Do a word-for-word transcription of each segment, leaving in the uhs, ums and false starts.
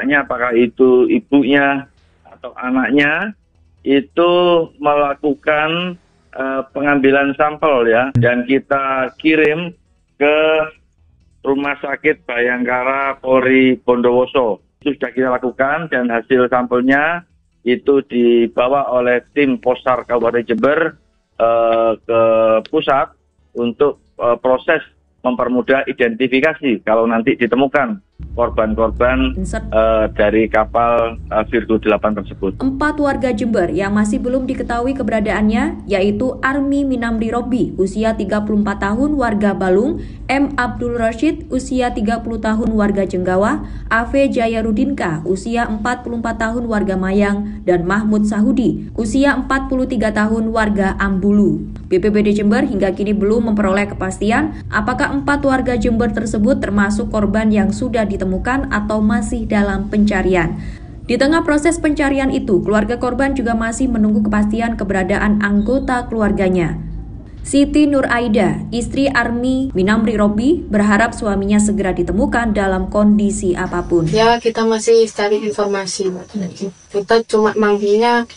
korbannya, apakah itu ibunya atau anaknya, itu melakukan uh, pengambilan sampel ya, dan kita kirim ke Rumah Sakit Bayangkara Polri Bondowoso. Itu sudah kita lakukan dan hasil sampelnya itu dibawa oleh tim Posar Kabupaten Jember uh, ke pusat untuk uh, proses mempermudah identifikasi kalau nanti ditemukan korban-korban uh, dari kapal uh, Virgo delapan tersebut. Empat warga Jember yang masih belum diketahui keberadaannya yaitu Army Minamri Robi, usia tiga puluh empat tahun, warga Balung, M. Abdul Rashid, usia tiga puluh tahun, warga Jenggawa, A V Jayarudinka, usia empat puluh empat tahun, warga Mayang, dan Mahmud Sahudi, usia empat puluh tiga tahun, warga Ambulu. B P B D Jember hingga kini belum memperoleh kepastian apakah empat warga Jember tersebut termasuk korban yang sudah ditemukan atau masih dalam pencarian. Di tengah proses pencarian itu, keluarga korban juga masih menunggu kepastian keberadaan anggota keluarganya. Siti Nur Aida, istri Army Minamri Robi, berharap suaminya segera ditemukan dalam kondisi apapun. Ya, kita masih cari informasi. Kita cuma manggilnya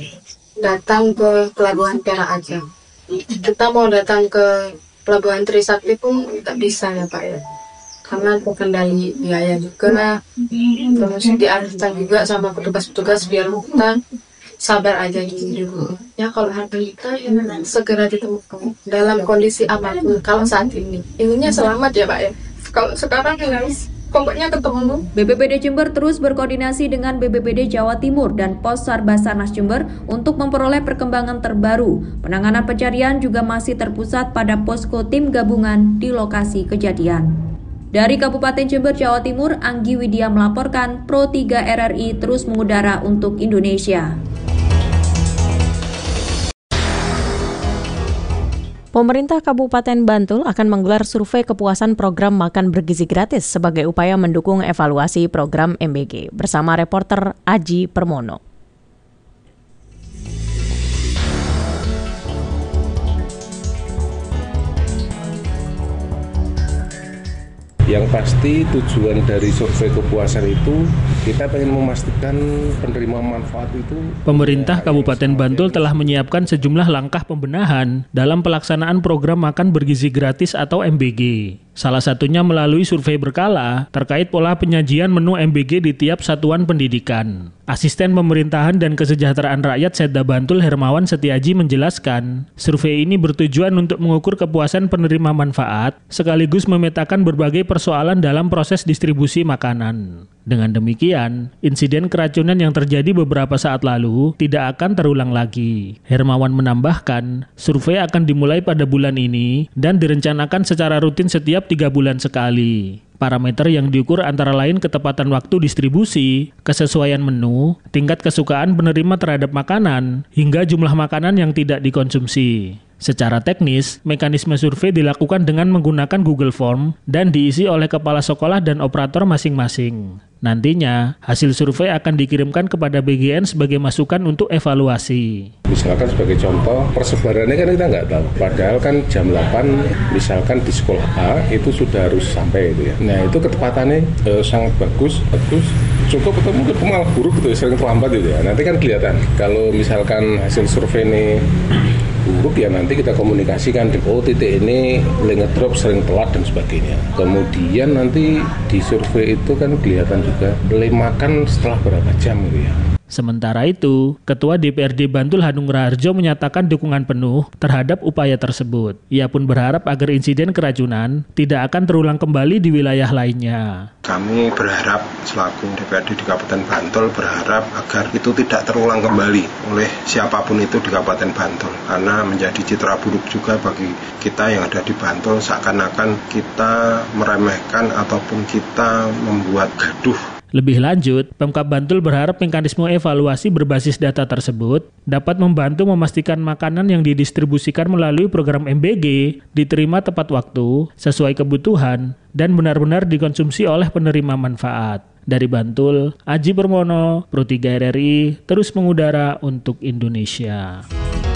datang ke Pelabuhan Perak aja. Kita mau datang ke Pelabuhan Trisakti pun tidak bisa ya Pak ya, karena terkendali biaya juga, terus diarahkan juga sama petugas-petugas biar kita sabar aja dulu. Ya kalau hari kita ya, segera ditemukan dalam kondisi apapun. Kalau saat ini inginnya selamat ya Pak ya, kalau sekarang harus pokoknya ketemu. B P B D Jember terus berkoordinasi dengan B P B D Jawa Timur dan Posar Basarnas Jember untuk memperoleh perkembangan terbaru. Penanganan pencarian juga masih terpusat pada posko tim gabungan di lokasi kejadian. Dari Kabupaten Jember, Jawa Timur, Anggi Widya melaporkan, Pro tiga R R I terus mengudara untuk Indonesia. Pemerintah Kabupaten Bantul akan menggelar survei kepuasan program makan bergizi gratis sebagai upaya mendukung evaluasi program M B G. Bersama reporter Aji Permono. Yang pasti tujuan dari survei kepuasan itu kita ingin memastikan penerima manfaat itu. Pemerintah Kabupaten Bantul telah menyiapkan sejumlah langkah pembenahan dalam pelaksanaan program makan bergizi gratis atau M B G. Salah satunya melalui survei berkala terkait pola penyajian menu M B G di tiap satuan pendidikan. Asisten Pemerintahan dan Kesejahteraan Rakyat Setda Bantul Hermawan Setiaji menjelaskan, survei ini bertujuan untuk mengukur kepuasan penerima manfaat sekaligus memetakan berbagai persoalan dalam proses distribusi makanan. Dengan demikian, insiden keracunan yang terjadi beberapa saat lalu tidak akan terulang lagi. Hermawan menambahkan, survei akan dimulai pada bulan ini dan direncanakan secara rutin setiap tiga bulan sekali. Parameter yang diukur antara lain ketepatan waktu distribusi, kesesuaian menu, tingkat kesukaan penerima terhadap makanan, hingga jumlah makanan yang tidak dikonsumsi. Secara teknis, mekanisme survei dilakukan dengan menggunakan Google Form dan diisi oleh kepala sekolah dan operator masing-masing. Nantinya, hasil survei akan dikirimkan kepada B G N sebagai masukan untuk evaluasi. Misalkan sebagai contoh, persebarannya kan kita nggak tahu. Padahal kan jam delapan, misalkan di sekolah A, itu sudah harus sampai itu ya. Nah itu ketepatannya eh, sangat bagus, bagus. Cukup atau mungkin malah buruk gitu, sering terlambat gitu ya. Nanti kan kelihatan. Kalau misalkan hasil survei ini buruk ya nanti kita komunikasikan di oh titik ini ngedrop sering telat dan sebagainya. Kemudian nanti di survei itu kan kelihatan juga beli makan setelah berapa jam gitu ya. Sementara itu, Ketua D P R D Bantul Hanung Raharjo menyatakan dukungan penuh terhadap upaya tersebut. Ia pun berharap agar insiden keracunan tidak akan terulang kembali di wilayah lainnya. Kami berharap selaku D P R D di Kabupaten Bantul berharap agar itu tidak terulang kembali oleh siapapun itu di Kabupaten Bantul. Karena menjadi citra buruk juga bagi kita yang ada di Bantul seakan-akan kita meremehkan ataupun kita membuat gaduh. Lebih lanjut, Pemkab Bantul berharap mekanisme evaluasi berbasis data tersebut dapat membantu memastikan makanan yang didistribusikan melalui program M B G diterima tepat waktu, sesuai kebutuhan, dan benar-benar dikonsumsi oleh penerima manfaat. Dari Bantul, Aji Permono, Pro tiga R R I, terus mengudara untuk Indonesia.